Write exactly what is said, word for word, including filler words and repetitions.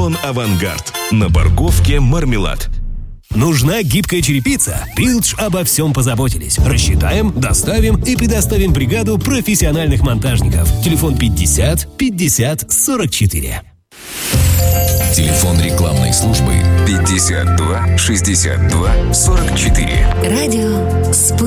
Салон «Авангард». На парковке «Мармелад». Нужна гибкая черепица? Пилдж обо всем позаботились. Рассчитаем, доставим и предоставим бригаду профессиональных монтажников. Телефон пятьдесят пятьдесят сорок четыре. Телефон рекламной службы пятьдесят два шестьдесят два сорок четыре. Радио «Спутник».